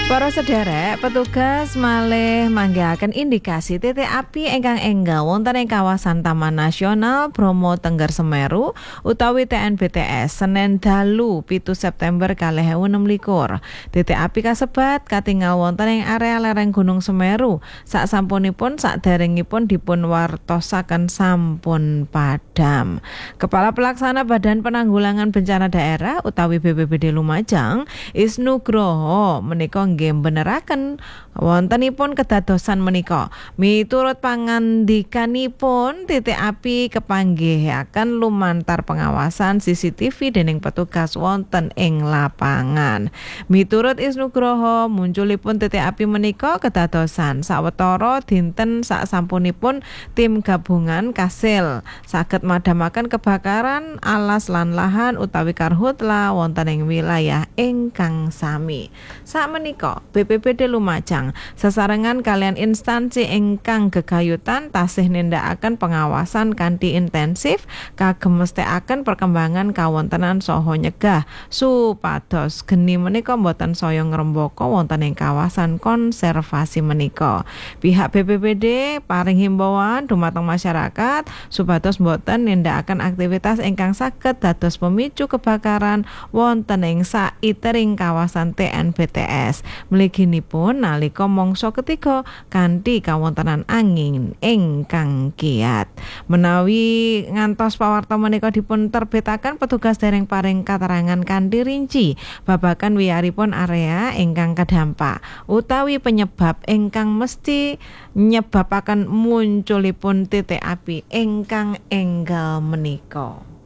Para sederek, petugas malih manggihaken indikasi titik api ingkang enggal wonten ing kawasan Taman Nasional Bromo Tengger Semeru utawi TNBTS Senin dalu 7 September 2026. Titik api kasebat katingal wonten ing area lereng Gunung Semeru saksampunipun saderengipun dipun wartosaken sampun padam. Kepala Pelaksana Badan Penanggulangan Bencana Daerah utawi BPBD Lumajang, Isnugroho menika beneraken wontenipun kedadosan menika. Miturut pangandikanipun, titik api kepanggihaken lumantar pengawasan CCTV dening petugas wonten ing lapangan. Miturut Isnugroho, munculipun titik api menika kedadosan sawetara dinten saksampunipun tim gabungan kasil saged madhamaken kebakaran alas lan lahan utawi karhutla wonten ing wilayah ingkang sami. Sakmenika BPBD Lumajang sesarengan kalian instansi ingkang gegayutan tasih nindakaken pengawasan kanthi intensif kagem mestekaken perkembangan kawontenan saha nyegah supados geni menika boten saya ngrembaka wonten ing kawasan konservasi menika. Pihak BPBD paring himbauan dumateng masyarakat supados boten nindakaken aktivitas ingkang saged dados pemicu kebakaran wonten ing saitering kawasan TNBTS. Mliginipun nalika mangsa ketiga kanthi kawontenan angin ingkang kiat. Menawi ngantos pawarta menika dipun terbitaken, petugas dereng paring katerangan kanthi rinci babagan wiyaripun area ingkang kadampak utawi penyebab ingkang mesti nyebabaken munculipun titik api ingkang enggal menika.